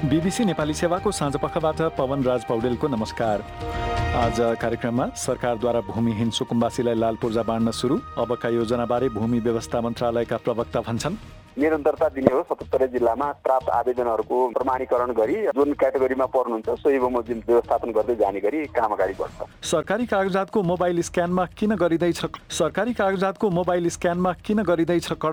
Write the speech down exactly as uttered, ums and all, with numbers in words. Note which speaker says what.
Speaker 1: BBC Nepali सेवाको साँझपखबाट पवन राज पौडेलको नमस्कार। आज कार्यक्रममा सरकारद्वारा भूमिहीन सुकुम्बासीलाई लाल पूर्जा बाँड्न सुरु, अबका योजनाबारे भूमि व्यवस्था मन्त्रालयका प्रवक्ता भन्छन्।
Speaker 2: निरन्तरता दिने हो। सतहत्तरै जिल्लामा प्राप्त आवेदनहरूको प्रमाणीकरण गरी जुन क्याटेगोरीमा पर्नुहुन्छ सोही बमोजिम व्यवस्थापन गर्दै जाने गरी काम अगाडि बढ्छ।
Speaker 1: सरकारी कागजातको मोबाइल स्क्यानमा किन गरिँदैछ सरकारी कागजातको मोबाइल स्क्यानमा किन गरिँदैछ